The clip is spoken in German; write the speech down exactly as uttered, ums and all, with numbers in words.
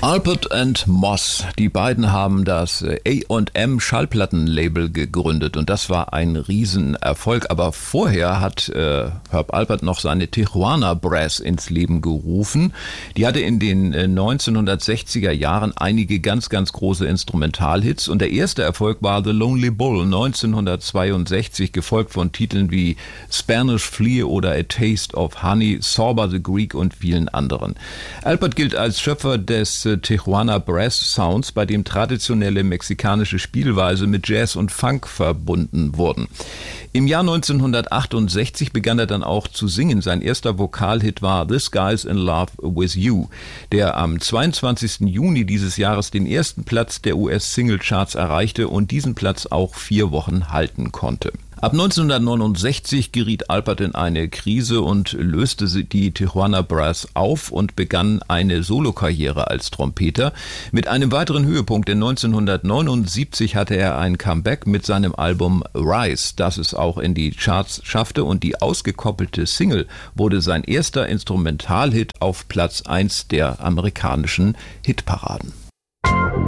Alpert and Moss, die beiden haben das A und M Schallplattenlabel gegründet und das war ein Riesenerfolg. Aber vorher hat äh, Herb Alpert noch seine Tijuana Brass ins Leben gerufen. Die hatte in den äh, neunzehnhundertsechziger Jahren einige ganz, ganz große Instrumentalhits und der erste Erfolg war The Lonely Bull neunzehnhundertzweiundsechzig, gefolgt von Titeln wie Spanish Flea oder A Taste of Honey, Sorba the Greek und vielen anderen. Alpert gilt als Schöpfer des äh, Tijuana Brass Sounds, bei dem traditionelle mexikanische Spielweise mit Jazz und Funk verbunden wurden. Im Jahr neunzehnhundertachtundsechzig begann er dann auch zu singen. Sein erster Vokalhit war This Guy's in Love with You, der am zweiundzwanzigsten Juni dieses Jahres den ersten Platz der U S-Singlecharts erreichte und diesen Platz auch vier Wochen halten konnte. Ab neunzehnhundertneunundsechzig geriet Alpert in eine Krise und löste die Tijuana Brass auf und begann eine Solokarriere als Trompeter. Mit einem weiteren Höhepunkt, denn neunzehnhundertneunundsiebzig hatte er ein Comeback mit seinem Album Rise, das es auch in die Charts schaffte, und die ausgekoppelte Single wurde sein erster Instrumentalhit auf Platz eins der amerikanischen Hitparaden.